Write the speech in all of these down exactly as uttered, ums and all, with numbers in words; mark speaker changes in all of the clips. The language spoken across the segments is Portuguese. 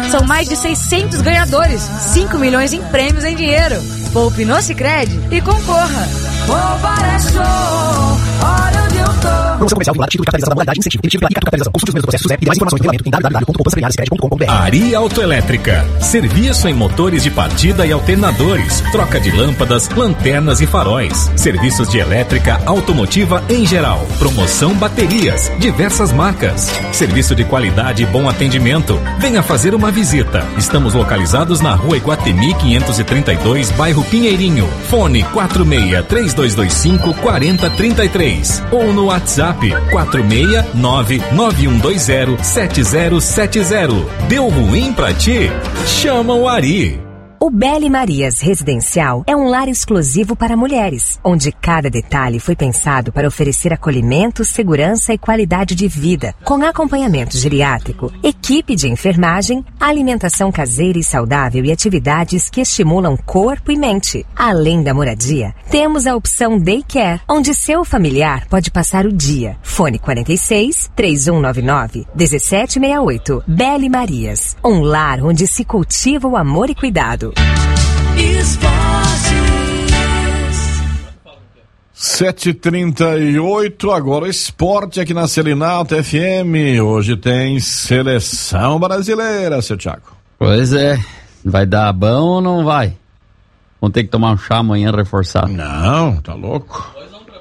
Speaker 1: São mais de seiscentos ganhadores, cinco milhões em prêmios em dinheiro. Poupe no Sicredi e concorra.
Speaker 2: Poupar é show, olha onde eu tô.
Speaker 3: Promoção comercial vinculada, título de capitalização da modalidade de incentivo. Emitido pela I C A Capitalização. Consulte os mesmos processos e mais informações no regulamento em w w w ponto poupança premiada sicredi ponto com ponto b r.
Speaker 4: Ari Autoelétrica. Serviço em motores de partida e alternadores. Troca de lâmpadas, lanternas e faróis. Serviços de elétrica automotiva em geral. Promoção baterias. Diversas marcas. Serviço de qualidade e bom atendimento. Venha fazer uma visita. Estamos localizados na rua Iguatemi quinhentos e trinta e dois, bairro Pinheirinho. Fone quatro seis três dois dois cinco quatro zero três três ou no WhatsApp quatro seis nove nove um dois zero sete zero sete zero. Deu ruim pra ti? Chama o Ari.
Speaker 5: O Belle Marias Residencial é um lar exclusivo para mulheres, onde cada detalhe foi pensado para oferecer acolhimento, segurança e qualidade de vida, com acompanhamento geriátrico, equipe de enfermagem, alimentação caseira e saudável e atividades que estimulam corpo e mente. Além da moradia, temos a opção Daycare, onde seu familiar pode passar o dia. Fone quarenta e seis, três um nove nove, um sete seis oito. Belle Marias, um lar onde se cultiva o amor e cuidado.
Speaker 6: sete e trinta e oito, agora o esporte aqui na Serenalta F M. Hoje tem seleção brasileira, seu Thiago.
Speaker 7: Pois é, vai dar bom ou não vai? Vamos ter que tomar um chá amanhã reforçado.
Speaker 6: Não, tá louco.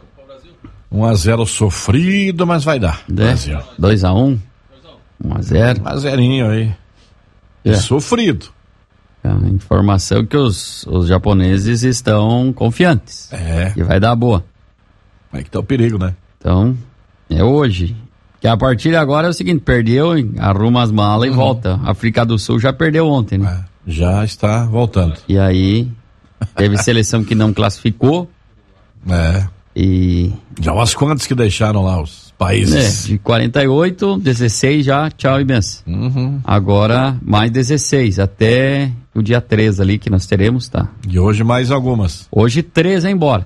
Speaker 6: um a zero sofrido, mas vai dar.
Speaker 7: É, dois a um? um a zero?
Speaker 6: um a zerinho aí. É. Sofrido.
Speaker 7: A informação que os, os japoneses estão confiantes.
Speaker 6: É.
Speaker 7: Que vai dar boa.
Speaker 6: Mas que tá o perigo, né?
Speaker 7: Então, é hoje. Que a partir de agora é o seguinte, perdeu, arruma as malas uhum. e volta. A África do Sul já perdeu ontem, né?
Speaker 6: É, já está voltando.
Speaker 7: E aí, teve seleção que não classificou.
Speaker 6: É.
Speaker 7: E...
Speaker 6: já umas quantas que deixaram lá os países?
Speaker 7: É, de quarenta e oito, dezesseis já, tchau e benção.
Speaker 6: Uhum.
Speaker 7: Agora, mais dezesseis, até o dia três ali que nós teremos, tá?
Speaker 6: E hoje mais algumas.
Speaker 7: Hoje três, é embora.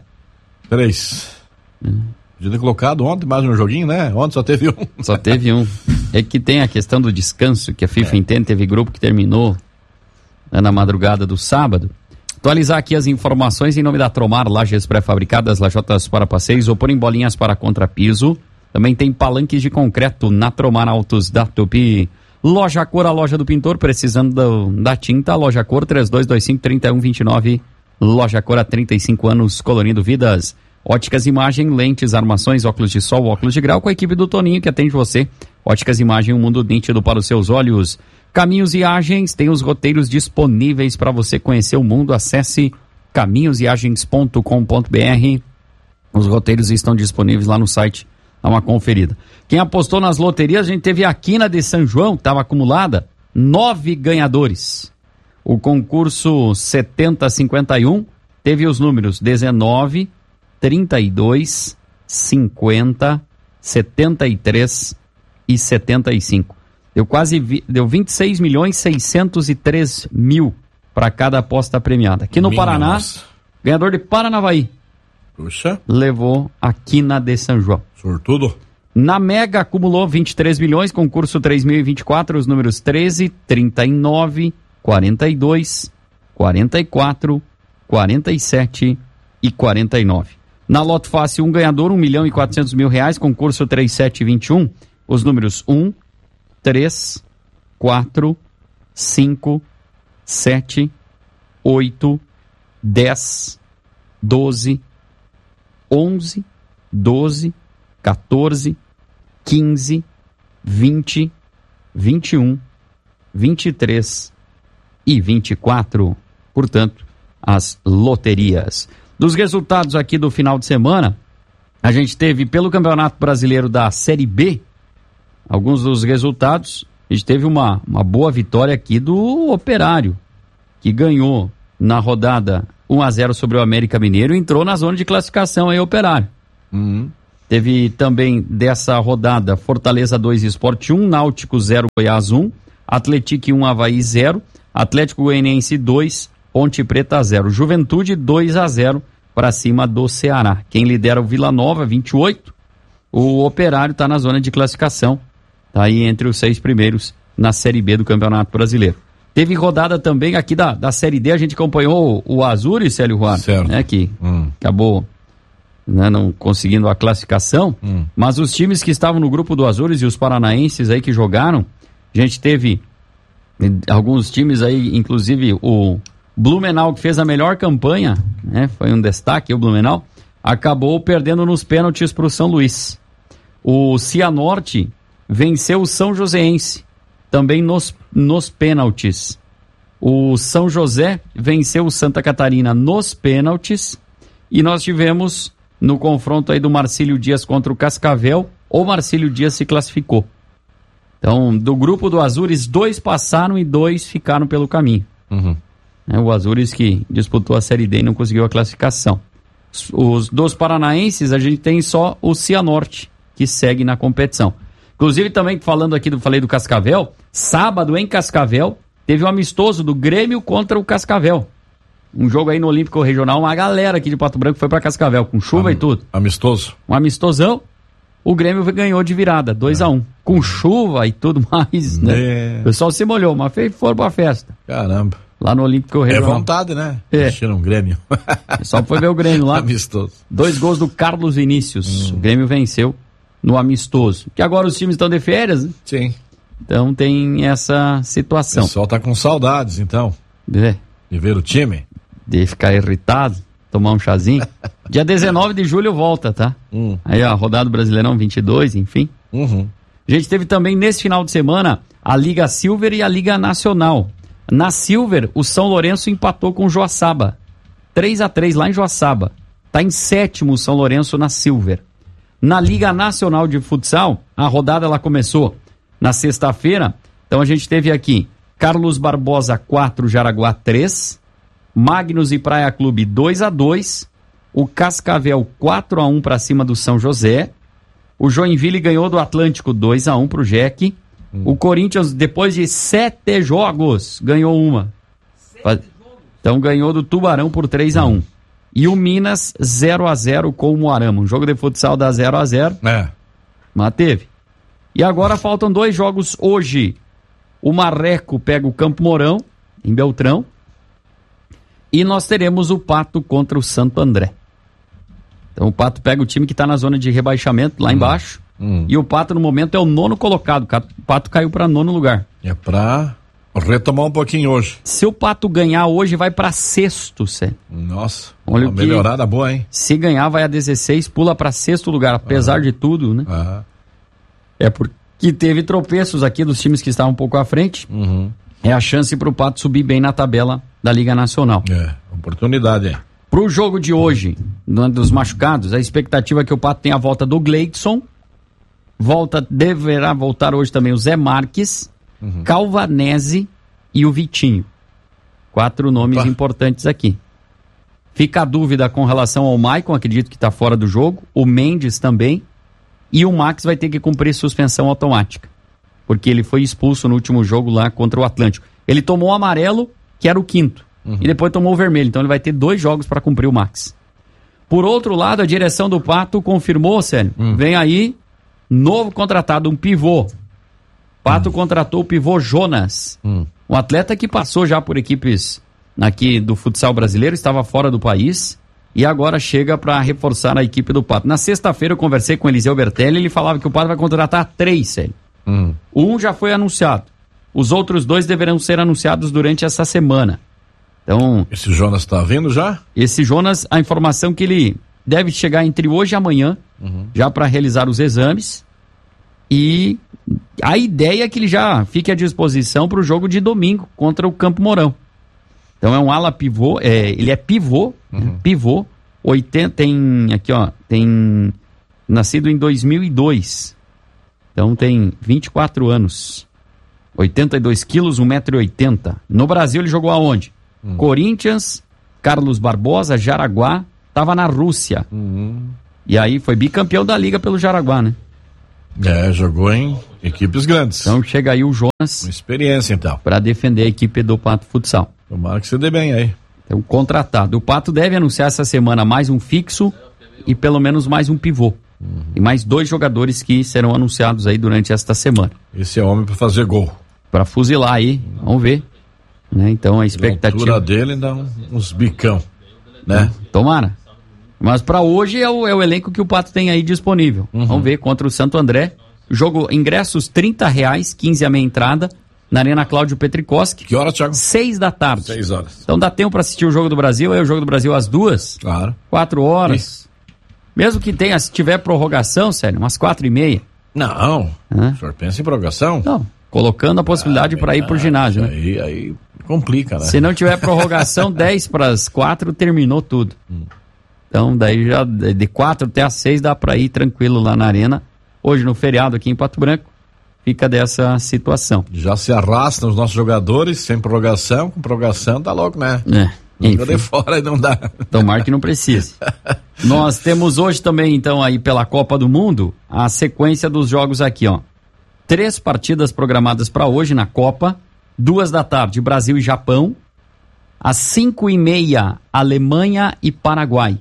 Speaker 6: Três. Hum. Podia ter colocado ontem mais um joguinho, né? Ontem só teve um.
Speaker 7: Só teve um. É que tem a questão do descanso, que a FIFA é. entende, teve grupo que terminou, né, na madrugada do sábado. Atualizar aqui as informações em nome da Tromar, lajes pré-fabricadas, lajotas para passeios ou porem bolinhas para contrapiso. Também tem palanques de concreto na Tromar Autos da Tupi. Loja Cor, a loja do pintor, precisando do, da tinta. Loja Cor, três dois dois cinco, três um dois nove. Loja Cor há trinta e cinco anos, colorindo vidas. Óticas Imagem, lentes, armações, óculos de sol, óculos de grau, com a equipe do Toninho que atende você. Óticas Imagem, um mundo nítido para os seus olhos. Caminhos e Agens, tem os roteiros disponíveis para você conhecer o mundo. Acesse caminhos e agens ponto com ponto b r. Os roteiros estão disponíveis lá no site. Dá uma conferida. Quem apostou nas loterias, a gente teve a Quina de São João, estava acumulada, nove ganhadores. O concurso setenta cinquenta e um teve os números dezenove, trinta e dois, cinquenta, setenta e três e setenta e cinco. Deu quase, vi, deu vinte e seis milhões seiscentos e três mil para cada aposta premiada. Aqui no Minha Paraná, nossa. Ganhador de Paranavaí.
Speaker 6: Puxa.
Speaker 7: Levou a Quina de São João.
Speaker 6: Sortudo.
Speaker 7: Na Mega acumulou vinte e três milhões, concurso três mil e vinte e quatro, os números treze, trinta e nove, quarenta e dois, quarenta e quatro, quarenta e sete e quarenta e nove. Na Loto Fácil, um ganhador, um milhão e quatrocentos mil reais, concurso trinta e sete vinte e um, os números um, três, quatro, cinco, sete, oito, dez, doze, onze, doze, quatorze, quinze, vinte, vinte e um, vinte e três e vinte e quatro. Portanto, as loterias. Dos resultados aqui do final de semana, a gente teve pelo Campeonato Brasileiro da Série B, alguns dos resultados. A gente teve uma, uma boa vitória aqui do Operário, que ganhou na rodada um a zero sobre o América Mineiro e entrou na zona de classificação aí, Operário.
Speaker 6: Uhum.
Speaker 7: Teve também dessa rodada Fortaleza dois, Sport um, Náutico zero, Goiás um, Atlético um, Avaí zero, Atlético Goianiense dois, Ponte Preta zero, Juventude dois a zero para cima do Ceará. Quem lidera o Vila Nova, vinte e oito, o Operário está na zona de classificação, está aí entre os seis primeiros na Série B do Campeonato Brasileiro. Teve rodada também aqui da, da Série D, a gente acompanhou o, o Azures, Célio Juan, né, que hum. acabou né, não conseguindo a classificação, hum. mas os times que estavam no grupo do Azures e os paranaenses aí que jogaram, a gente teve alguns times aí, inclusive o Blumenau, que fez a melhor campanha, né, foi um destaque o Blumenau, acabou perdendo nos pênaltis para o São Luís. O Cianorte venceu o São Joséense, também nos, nos pênaltis. O São José venceu o Santa Catarina nos pênaltis. E nós tivemos no confronto aí do Marcílio Dias contra o Cascavel, o Marcílio Dias se classificou. Então, do grupo do Azures, dois passaram e dois ficaram pelo caminho. Uhum. É, o Azures que disputou a Série D e não conseguiu a classificação. Os, os dos paranaenses, a gente tem só o Cianorte, que segue na competição. Inclusive, também falando aqui, do, falei do Cascavel, sábado em Cascavel, teve um amistoso do Grêmio contra o Cascavel. Um jogo aí no Olímpico Regional, uma galera aqui de Pato Branco foi pra Cascavel, com chuva Am, e tudo.
Speaker 6: Amistoso.
Speaker 7: Um amistosão, o Grêmio ganhou de virada, dois a um. Com chuva e tudo mais, né? É. O pessoal se molhou, mas fez, foram pra festa.
Speaker 6: Caramba.
Speaker 7: Lá no Olímpico Regional.
Speaker 6: É vontade, né?
Speaker 7: É.
Speaker 6: Mexeram um Grêmio.
Speaker 7: Só foi ver o Grêmio lá.
Speaker 6: Amistoso.
Speaker 7: Dois gols do Carlos Vinícius.
Speaker 6: Hum.
Speaker 7: O Grêmio venceu no amistoso. Que agora os times estão de férias, né?
Speaker 6: Sim.
Speaker 7: Então tem essa situação.
Speaker 6: O pessoal tá com saudades, então.
Speaker 7: É.
Speaker 6: De ver o time.
Speaker 7: De ficar irritado, tomar um chazinho. Dia dezenove de julho volta, tá? Hum. Aí a rodada do Brasileirão vinte e dois, enfim.
Speaker 6: Uhum.
Speaker 7: A gente teve também nesse final de semana a Liga Silver e a Liga Nacional. Na Silver, o São Lourenço empatou com o Joaçaba. três a três lá em Joaçaba. Tá em sétimo o São Lourenço na Silver. Na Liga Nacional de Futsal, a rodada ela começou na sexta-feira. Então a gente teve aqui Carlos Barbosa quatro, Jaraguá três, Magnus e Praia Clube dois a dois, o Cascavel quatro a um para cima do São José, o Joinville ganhou do Atlântico dois a um pro Jeque, hum. o Corinthians, depois de sete jogos, ganhou uma. Sete então ganhou do Tubarão por três a um. Hum. E o Minas zero a zero com o Moarama. Um jogo de futsal dá zero a zero.
Speaker 6: É.
Speaker 7: Mas teve. E agora faltam dois jogos hoje. O Marreco pega o Campo Mourão, em Beltrão. E nós teremos o Pato contra o Santo André. Então o Pato pega o time que está na zona de rebaixamento, lá hum. embaixo. Hum. E o Pato, no momento, é o nono colocado. O Pato caiu para nono lugar.
Speaker 6: É para retomar um pouquinho hoje.
Speaker 7: Se o Pato ganhar hoje, vai para sexto, Cê.
Speaker 6: Nossa,
Speaker 7: olha
Speaker 6: uma melhorada boa, hein?
Speaker 7: Se ganhar, vai a dezesseis, pula para sexto lugar, apesar ah. de tudo, né?
Speaker 6: Ah.
Speaker 7: É porque teve tropeços aqui dos times que estavam um pouco à frente.
Speaker 6: Uhum.
Speaker 7: É a chance para o Pato subir bem na tabela da Liga Nacional.
Speaker 6: É, oportunidade, é.
Speaker 7: Pro jogo de hoje, dos machucados, a expectativa é que o Pato tenha a volta do Gleidson. Volta, deverá voltar hoje também o Zé Marques, uhum. Calvanese e o Vitinho. Quatro nomes Opa. importantes aqui. Fica a dúvida com relação ao Maicon, acredito que está fora do jogo. O Mendes também. E o Max vai ter que cumprir suspensão automática. Porque ele foi expulso no último jogo lá contra o Atlântico. Ele tomou o amarelo, que era o quinto. Uhum. E depois tomou o vermelho. Então ele vai ter dois jogos para cumprir o Max. Por outro lado, a direção do Pato confirmou, Célio. Uhum. Vem aí, novo contratado, um pivô. Pato uhum. contratou o pivô Jonas. Uhum. Um atleta que passou já por equipes aqui do futsal brasileiro, estava fora do país. E agora chega para reforçar a equipe do Pato. Na sexta-feira eu conversei com o Eliseu Bertelli, ele falava que o Pato vai contratar três, Célio. Uhum. Um já foi anunciado. Os outros dois deverão ser anunciados durante essa semana. Então,
Speaker 6: esse Jonas está vindo já?
Speaker 7: Esse Jonas, a informação que ele deve chegar entre hoje e amanhã, uhum. já para realizar os exames. E a ideia é que ele já fique à disposição para o jogo de domingo contra o Campo Mourão. Então é um ala pivô, é, ele é pivô, uhum. pivô, oitenta, tem aqui ó, tem nascido em dois mil e dois. Então tem vinte e quatro anos. oitenta e dois quilos, um metro e oitenta. No Brasil ele jogou aonde? Uhum. Corinthians, Carlos Barbosa, Jaraguá, tava na Rússia. Uhum. E aí foi bicampeão da liga pelo Jaraguá, né?
Speaker 6: É, jogou em equipes grandes.
Speaker 7: Então chega aí o Jonas.
Speaker 6: Uma experiência então.
Speaker 7: Para defender a equipe do Pato Futsal.
Speaker 6: Tomara que você dê bem aí.
Speaker 7: Então contratado. O Pato deve anunciar essa semana mais um fixo e pelo menos mais um pivô. Uhum. E mais dois jogadores que serão anunciados aí durante esta semana.
Speaker 6: Esse é homem para fazer gol.
Speaker 7: Para fuzilar aí, vamos ver. Né? Então a expectativa...
Speaker 6: A altura dele dá um, uns bicão, né?
Speaker 7: Hum, tomara. Mas para hoje é o, é o elenco que o Pato tem aí disponível. Uhum. Vamos ver contra o Santo André. Jogo, ingressos trinta reais, quinze a meia entrada, na Arena Cláudio Petrikoski.
Speaker 6: Que hora, Thiago?
Speaker 7: Seis da tarde.
Speaker 6: Seis horas.
Speaker 7: Então dá tempo para assistir o Jogo do Brasil, aí o Jogo do Brasil às duas.
Speaker 6: Claro.
Speaker 7: Quatro horas.
Speaker 6: Isso.
Speaker 7: Mesmo que tenha, se tiver prorrogação, sério, umas quatro e meia.
Speaker 6: Não,
Speaker 7: Hã?
Speaker 6: o senhor pensa em prorrogação?
Speaker 7: Não, colocando a possibilidade ah, para ir pro ginásio, né?
Speaker 6: Aí, aí complica, né?
Speaker 7: Se não tiver prorrogação, dez para as quatro, terminou tudo. Hum. Então, daí já de quatro até as seis dá para ir tranquilo lá na arena. Hoje, no feriado aqui em Pato Branco, fica dessa situação. Já se arrastam os nossos jogadores, sem prorrogação, com prorrogação tá louco, né? É. Fica de fora e não dá. Tomara que não precise. Nós temos hoje também, então, aí pela Copa do Mundo, a sequência dos jogos aqui, ó. Três partidas programadas para hoje na Copa. Duas da tarde, Brasil e Japão. Às cinco e meia, Alemanha e Paraguai.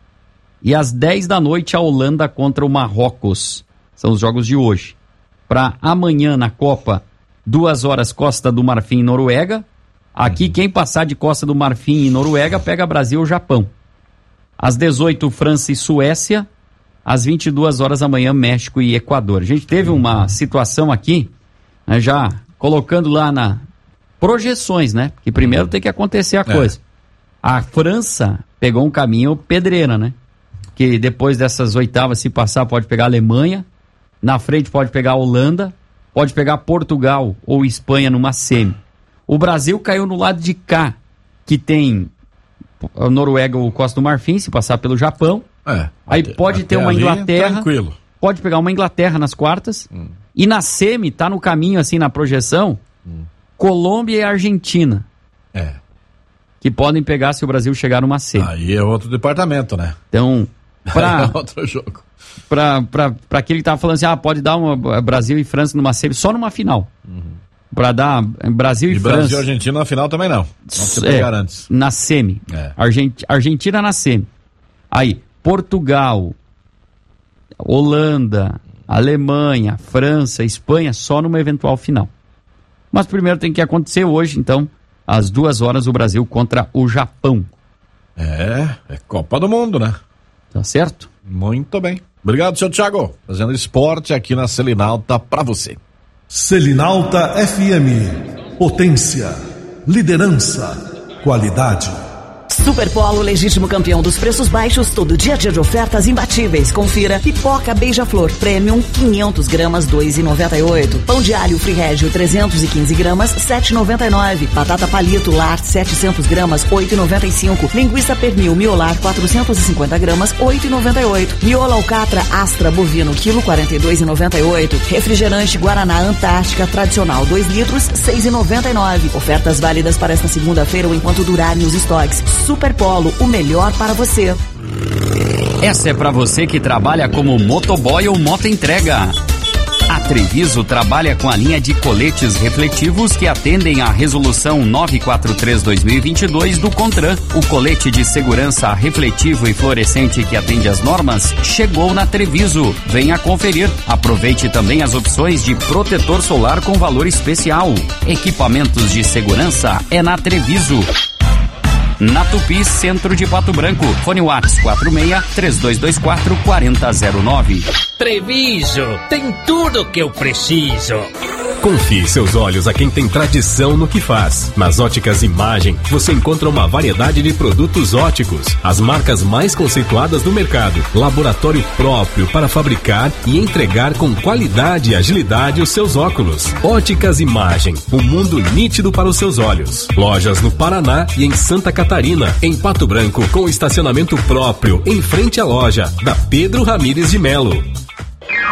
Speaker 7: E às dez da noite, a Holanda contra o Marrocos. São os jogos de hoje. Para amanhã na Copa, duas horas, Costa do Marfim e Noruega. Aqui, quem passar de Costa do Marfim e Noruega, pega Brasil ou Japão. Às dezoito, França e Suécia. Às vinte e duas horas amanhã, México e Equador. A gente teve uma situação aqui, né, já colocando lá na projeções, né? Que primeiro tem que acontecer a é. coisa. A França pegou um caminho pedreira, né? Que depois dessas oitavas, se passar, pode pegar a Alemanha. Na frente pode pegar a Holanda. Pode pegar Portugal ou Espanha numa semi. O Brasil caiu no lado de cá, que tem a Noruega ou Costa do Marfim, se passar pelo Japão. É, aí até, pode até ter uma Inglaterra. Tranquilo. Pode pegar uma Inglaterra nas quartas. Hum. E na semi, tá no caminho, assim, na projeção, hum. Colômbia e Argentina. É. Que podem pegar se o Brasil chegar numa semi. Aí é outro departamento, né? Então, pra... é outro jogo. Pra, pra, pra aquele que tava falando assim, ah, pode dar uma Brasil e França numa semi, só numa final. Uhum. Para dar Brasil e, e França. Brasil e Argentina na final também não. Vamos é, pegar antes. Na semi. É. Argent, Argentina na semi. Aí, Portugal, Holanda, Alemanha, França, Espanha, só numa eventual final. Mas primeiro tem que acontecer hoje, então, às duas horas, o Brasil contra o Japão. É, é Copa do Mundo, né? Tá certo? Muito bem. Obrigado, seu Thiago. Fazendo esporte aqui na Selinalta pra você.
Speaker 8: Selinalta F M, potência, liderança, qualidade.
Speaker 9: Superpolo, legítimo campeão dos preços baixos, todo dia a dia de ofertas imbatíveis. Confira: pipoca Beija-Flor Premium quinhentos gramas, dois reais e noventa e oito. Pão de alho Free Regio trezentos e quinze gramas, sete reais e noventa e nove. Batata palito Lar setecentos gramas, oito reais e noventa e cinco. Linguiça pernil Miolar quatrocentos e cinquenta gramas, oito reais e noventa e oito. Miolo Alcatra Astra bovino quilo quarenta e dois reais e noventa e oito. Refrigerante Guaraná Antártica tradicional dois litros, seis reais e noventa e nove. Ofertas válidas para esta segunda-feira ou enquanto durarem os estoques. Superpolo, o melhor para você.
Speaker 7: Essa é para você que trabalha como motoboy ou motoentrega. A Treviso trabalha com a linha de coletes refletivos que atendem à resolução novecentos e quarenta e três barra dois mil e vinte e dois do CONTRAN. O colete de segurança refletivo e fluorescente que atende às normas chegou na Treviso. Venha conferir. Aproveite também as opções de protetor solar com valor especial. Equipamentos de segurança é na Treviso. Na Tupi, centro de Pato Branco. Fone Whats quatro seis, três dois dois quatro, quatro zero zero nove.
Speaker 10: Treviso, tem tudo que eu preciso.
Speaker 4: Confie seus olhos a quem tem tradição no que faz. Nas Óticas Imagem, você encontra uma variedade de produtos óticos, as marcas mais conceituadas do mercado, laboratório próprio para fabricar e entregar com qualidade e agilidade os seus óculos. Óticas Imagem, um mundo nítido para os seus olhos. Lojas no Paraná e em Santa Catarina, em Pato Branco, com estacionamento próprio, em frente à loja da Pedro Ramires de Melo.